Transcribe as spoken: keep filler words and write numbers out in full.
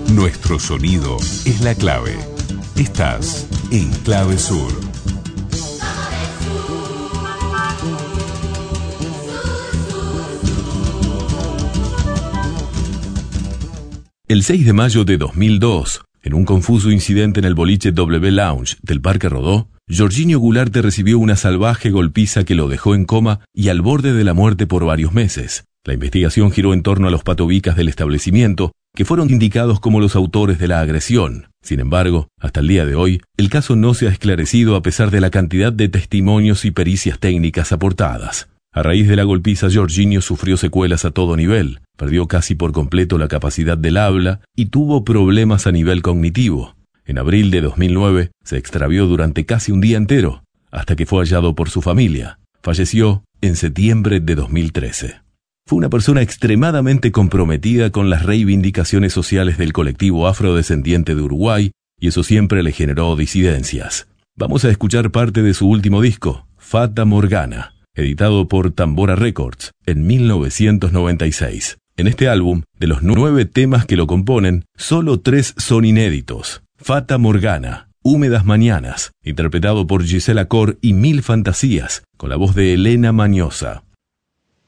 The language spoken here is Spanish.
Nuestro sonido es la clave. Estás en Clave Sur. El seis de mayo de dos mil dos, en un confuso incidente en el boliche W Lounge del Parque Rodó, Georginio Goularte recibió una salvaje golpiza que lo dejó en coma y al borde de la muerte por varios meses. La investigación giró en torno a los patobicas del establecimiento, que fueron indicados como los autores de la agresión. Sin embargo, hasta el día de hoy, el caso no se ha esclarecido a pesar de la cantidad de testimonios y pericias técnicas aportadas. A raíz de la golpiza, Georginio sufrió secuelas a todo nivel, perdió casi por completo la capacidad del habla y tuvo problemas a nivel cognitivo. En abril de dos mil nueve se extravió durante casi un día entero, hasta que fue hallado por su familia. Falleció en septiembre de dos mil trece. Fue una persona extremadamente comprometida con las reivindicaciones sociales del colectivo afrodescendiente de Uruguay, y eso siempre le generó disidencias. Vamos a escuchar parte de su último disco, Fata Morgana, editado por Tambora Records en mil novecientos noventa y seis. En este álbum, de los nueve temas que lo componen, solo tres son inéditos. Fata Morgana, Húmedas Mañanas, interpretado por Gisela Cor, y Mil Fantasías, con la voz de Elena Mañosa.